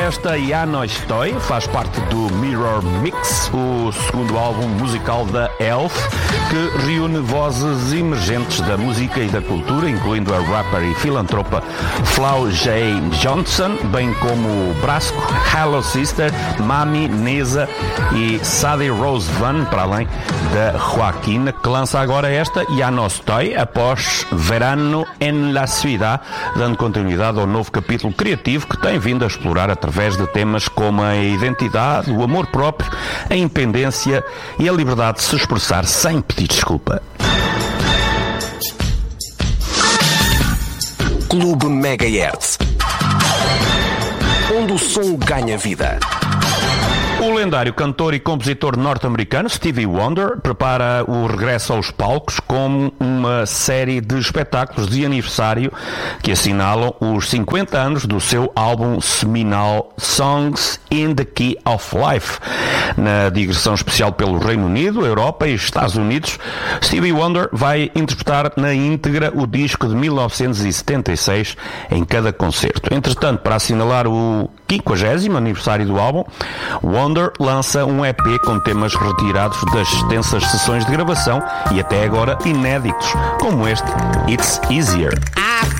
esta Ya No Estoy, faz parte do Mirror Mix, o segundo álbum musical da Elf, que reúne vozes emergentes da música e da cultura, incluindo a rapper e filantropa Flau J. Johnson, bem como Brasco, Hello Sister, Mami, Neza e Sadie Rose Van, para além da Joaquina, que lança agora esta Ya No Estoy, após Verano en la Ciudad, dando continuidade ao novo capítulo criativo que tem vindo a explorar através de temas como a identidade, o amor próprio, a independência e a liberdade de se expressar sem pedir desculpa. Clube Megahertz, onde o som ganha vida. O lendário cantor e compositor norte-americano Stevie Wonder prepara o regresso aos palcos com uma série de espetáculos de aniversário que assinalam os 50 anos do seu álbum seminal Songs in the Key of Life. Na digressão especial pelo Reino Unido, Europa e Estados Unidos, Stevie Wonder vai interpretar na íntegra o disco de 1976 em cada concerto. Entretanto, para assinalar o 50º aniversário do álbum, Wonder lança um EP com temas retirados das extensas sessões de gravação e até agora inéditos, como este It's Easier. I